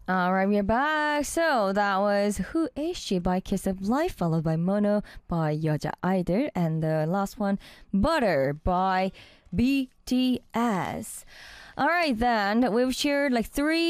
All right, we're back. So that was Who Is She by Kiss of Life, followed by Mono by 여자 아이들, and the last one, Butter by BTS. All right, then we've shared like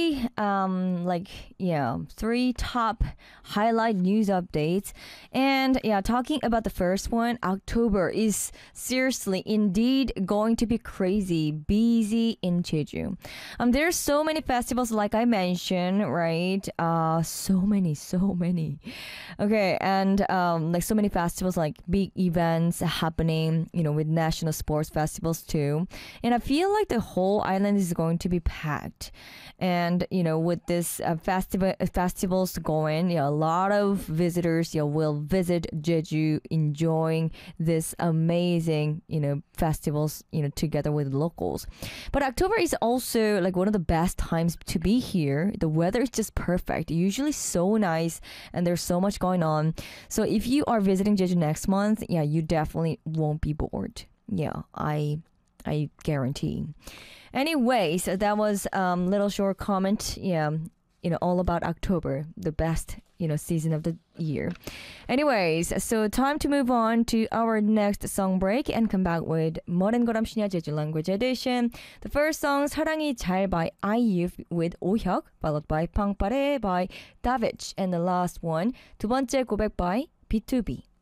three top highlight news updates, and yeah, talking about the first one, October is seriously indeed going to be crazy busy in Jeju. There's so many festivals, like I mentioned, right? So many. Okay, and like so many festivals, like big events happening, with national sports festivals too. And I feel like the whole island is going to be packed. And with this festivals going, a lot of visitors, will visit Jeju, enjoying this amazing, festivals, together with locals. But October is also like one of the best times to be here. The weather is just perfect, usually so nice, and there's so much going on. So if you are visiting Jeju next month, yeah, you definitely won't be bored. Yeah, I guarantee. Anyways, that was little short comment. Yeah, all about October, the best season of the year. Anyways, so time to move on to our next song break and come back with Modern Goram Shinya Jeju Language Edition. The first song 사랑이 잘 by IU with 오혁, followed by 방파레 by David, and the last one 두 번째 고백 by B2B.